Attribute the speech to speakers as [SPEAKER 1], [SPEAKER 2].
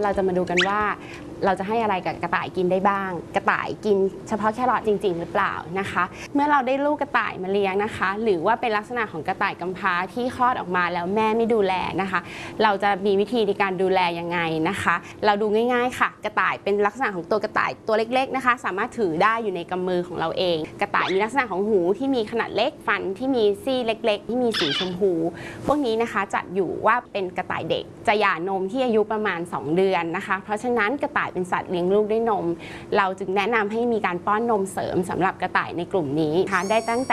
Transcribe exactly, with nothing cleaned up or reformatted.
[SPEAKER 1] เราจะมาดูกันว่าเราจะให้อะไรกับกระต่ายกินได้บ้างกระต่ายกินเฉพาะแครอทจริงๆหรือเปล่านะคะเมื่อเราได้ลูกกระต่ายมาเลี้ยงนะคะหรือว่าเป็นลักษณะของกระต่ายกำพร้าที่คลอดออกมาแล้วแม่ไม่ดูแลนะคะเราจะมีวิธีในการดูแลยังไงนะคะเราดูง่ายๆค่ะกระต่ายเป็นลักษณะของตัวกระต่ายตัวเล็กๆนะคะสามารถถือได้อยู่ในกำมือของเราเองกระต่ายมีลักษณะของหูที่มีขนาดเล็กฟันที่มีซี่เล็กๆที่มีสีชมพูพวกนี้นะคะจัดอยู่ว่าเป็นกระต่ายเด็กจะหย่านมที่อายุประมาณสองเดือนนะคะเพราะฉะนั้นกระต่ายเป็นสัตว์เลี้ยงลูกด้วยนมเราจึงแนะนำให้มีการป้อนนมเสริมสำหรับกระต่ายในกลุ่มนี้ทานได้ตั้งแต่